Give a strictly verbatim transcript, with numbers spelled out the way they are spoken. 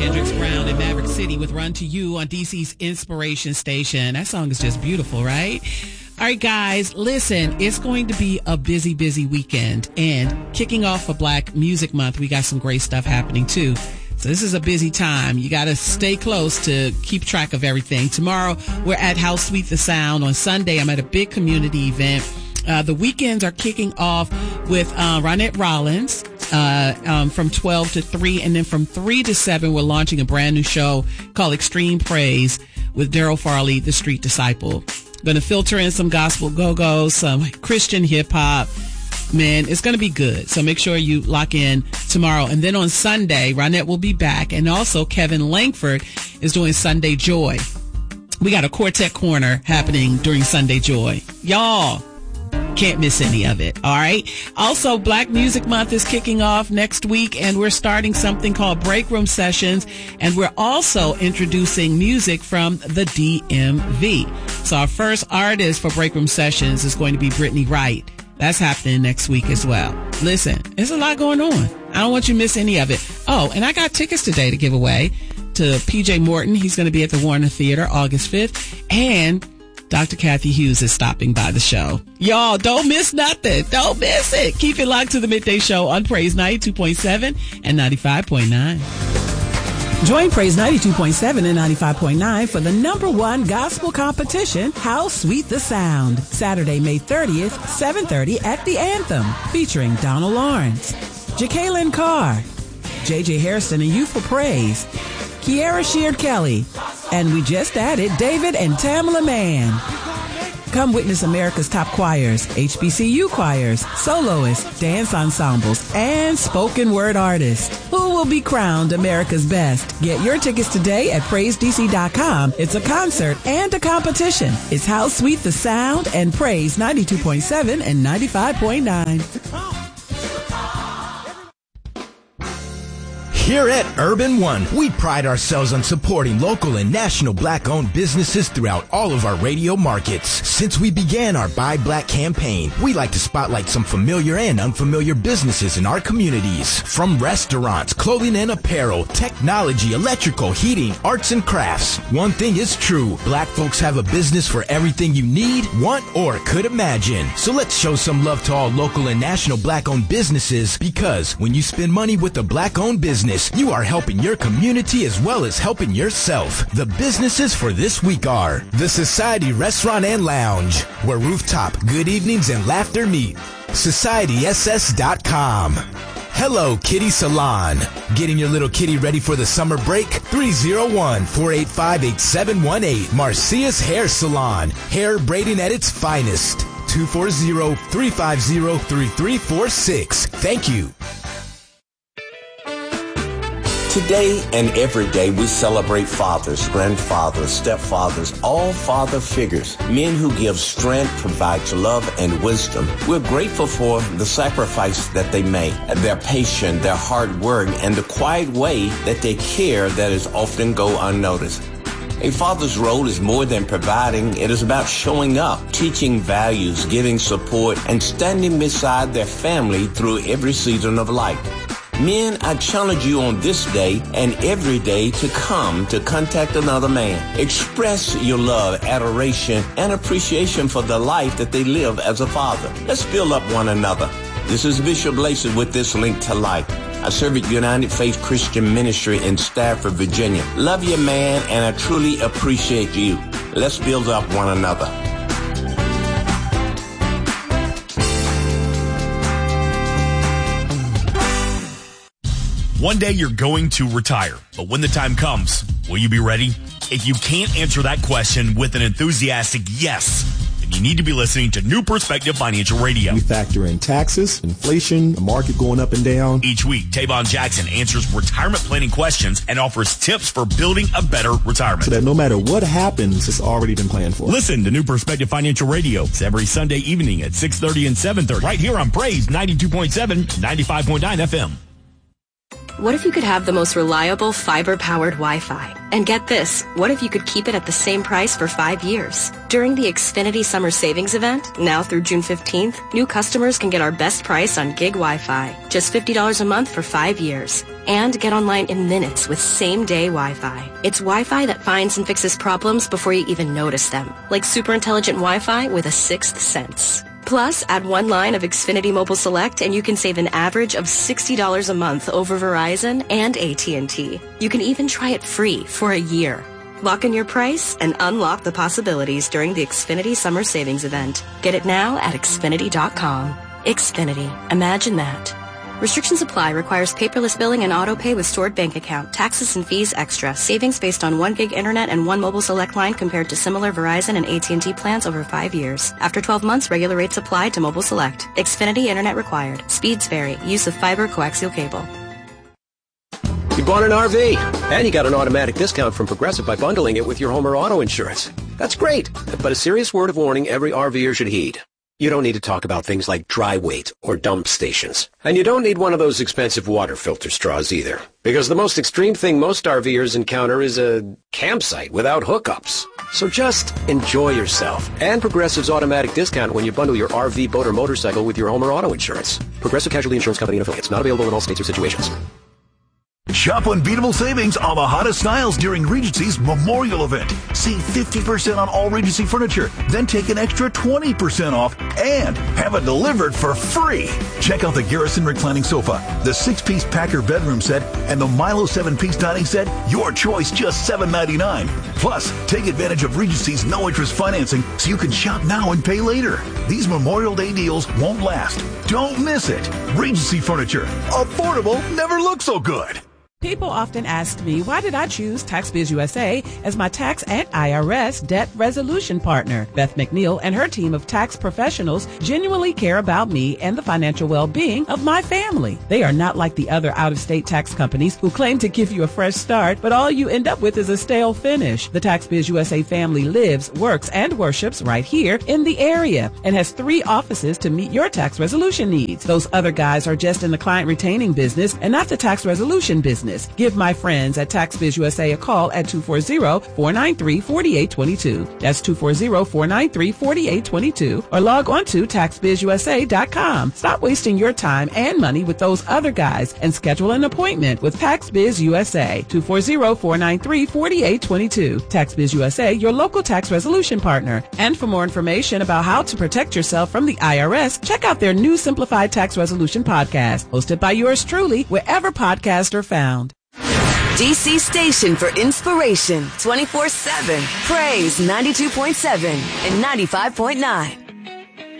Kendricks Brown in Maverick City with Run to You on D C's Inspiration Station. That song is just beautiful, right? All right, guys, listen, it's going to be a busy, busy weekend. And kicking off for Black Music Month, we got some great stuff happening, too. So this is a busy time. You got to stay close to keep track of everything. Tomorrow, we're at How Sweet the Sound. On Sunday, I'm at a big community event. Uh, the weekends are kicking off with uh, Ronette Rollins uh, um, from twelve to three. And then from three to seven, we're launching a brand new show called Extreme Praise with Daryl Farley, the Street Disciple. Going to filter in some gospel go-go, some Christian hip-hop. Man, it's going to be good. So make sure you lock in tomorrow. And then on Sunday, Ronette will be back. And also Kevin Langford is doing Sunday Joy. We got a Quartet Corner happening during Sunday Joy. Y'all can't miss any of it. All right. Also, Black Music Month is kicking off next week, and we're starting something called Break Room Sessions. And we're also introducing music from the D M V. So our first artist for Break Room Sessions is going to be Brittany Wright. That's happening next week as well. Listen, there's a lot going on. I don't want you to miss any of it. Oh, and I got tickets today to give away to P J Morton. He's going to be at the Warner Theater August fifth. And Doctor Kathy Hughes is stopping by the show. Y'all, don't miss nothing. Don't miss it. Keep it locked to the Midday Show on Praise ninety-two point seven and ninety-five point nine. Join Praise ninety-two point seven and ninety-five point nine for the number one gospel competition, How Sweet the Sound. Saturday, May thirtieth, seven thirty at the Anthem, featuring Donald Lawrence, Jacqueline Carr, J J Hairston and Youthful Praise, Kiara Sheard Kelly, and we just added David and Tamala Mann. Come witness America's top choirs, H B C U choirs, soloists, dance ensembles, and spoken word artists. Who will be crowned America's best? Get your tickets today at praise d c dot com. It's a concert and a competition. It's How Sweet the Sound and Praise ninety-two point seven and ninety-five point nine. Here at Urban One, we pride ourselves on supporting local and national Black-owned businesses throughout all of our radio markets. Since we began our Buy Black campaign, we like to spotlight some familiar and unfamiliar businesses in our communities. From restaurants, clothing and apparel, technology, electrical, heating, arts and crafts. One thing is true, Black folks have a business for everything you need, want, or could imagine. So let's show some love to all local and national Black-owned businesses, because when you spend money with a Black-owned business, you are helping your community as well as helping yourself. The businesses for this week are The Society Restaurant and Lounge, where rooftop, good evenings, and laughter meet. society s s dot com. Hello Kitty Salon. Getting your little kitty ready for the summer break? three oh one, four eight five, eight seven one eight. Marcia's Hair Salon. Hair braiding at its finest. two four zero, three five zero, three three four six. Thank you. Today and every day we celebrate fathers, grandfathers, stepfathers, all father figures, men who give strength, provide love and wisdom. We're grateful for the sacrifice that they make, their patience, their hard work, and the quiet way that they care that is often go unnoticed. A father's role is more than providing. It is about showing up, teaching values, giving support, and standing beside their family through every season of life. Men, I challenge you on this day and every day to come to contact another man. Express your love, adoration, and appreciation for the life that they live as a father. Let's build up one another. This is Bishop Lacey with this link to life. I serve at United Faith Christian Ministry in Stafford, Virginia. Love you, man, and I truly appreciate you. Let's build up one another. One day you're going to retire, but when the time comes, will you be ready? If you can't answer that question with an enthusiastic yes, then you need to be listening to New Perspective Financial Radio. We factor in taxes, inflation, the market going up and down. Each week, Tavon Jackson answers retirement planning questions and offers tips for building a better retirement. So that no matter what happens, it's already been planned for. Listen to New Perspective Financial Radio. It's every Sunday evening at six thirty and seven thirty, right here on Praise ninety-two point seven, ninety-five point nine F M. What if you could have the most reliable fiber-powered Wi-Fi? And get this, what if you could keep it at the same price for five years? During the Xfinity Summer Savings Event, now through June fifteenth, new customers can get our best price on gig Wi-Fi, just fifty dollars a month for five years. And get online in minutes with same-day Wi-Fi. It's Wi-Fi that finds and fixes problems before you even notice them, like super intelligent Wi-Fi with a sixth sense. Plus, add one line of Xfinity Mobile Select and you can save an average of sixty dollars a month over Verizon and A T and T. You can even try it free for a year. Lock in your price and unlock the possibilities during the Xfinity Summer Savings Event. Get it now at Xfinity dot com. Xfinity. Imagine that. Restrictions apply. Requires paperless billing and auto pay with stored bank account. Taxes and fees extra. Savings based on one gig internet and one mobile select line compared to similar Verizon and A T and T plans over five years. After twelve months, regular rates apply to mobile select. Xfinity internet required. Speeds vary. Use of fiber coaxial cable. You bought an R V, and you got an automatic discount from Progressive by bundling it with your home or auto insurance. That's great, but a serious word of warning every RVer should heed. You don't need to talk about things like dry weight or dump stations. And you don't need one of those expensive water filter straws either. Because the most extreme thing most RVers encounter is a campsite without hookups. So just enjoy yourself and Progressive's automatic discount when you bundle your R V, boat, or motorcycle with your home or auto insurance. Progressive Casualty Insurance Company and Affiliates. Not available in all states or situations. Shop unbeatable savings on the hottest styles during Regency's Memorial Event. Save fifty percent on all Regency furniture, then take an extra twenty percent off and have it delivered for free. Check out the Garrison reclining sofa, the six-piece Packer bedroom set, and the Milo seven-piece dining set. Your choice, just seven ninety-nine. Plus, take advantage of Regency's no-interest financing so you can shop now and pay later. These Memorial Day deals won't last. Don't miss it. Regency Furniture. Affordable never looked so good. People often ask me, why did I choose TaxBiz U S A as my tax and I R S debt resolution partner? Beth McNeil and her team of tax professionals genuinely care about me and the financial well-being of my family. They are not like the other out-of-state tax companies who claim to give you a fresh start, but all you end up with is a stale finish. The TaxBiz U S A family lives, works, and worships right here in the area and has three offices to meet your tax resolution needs. Those other guys are just in the client retaining business and not the tax resolution business. Give my friends at TaxBiz U S A a call at two four zero, four nine three, four eight two two. That's two four zero, four nine three, four eight two two. Or log on to tax biz u s a dot com. Stop wasting your time and money with those other guys and schedule an appointment with TaxBiz U S A. two four zero, four nine three, four eight two two. TaxBiz U S A, your local tax resolution partner. And for more information about how to protect yourself from the I R S, check out their new Simplified Tax Resolution podcast, hosted by yours truly, wherever podcasts are found. D C station for inspiration twenty-four seven. Praise ninety-two point seven and ninety-five point nine.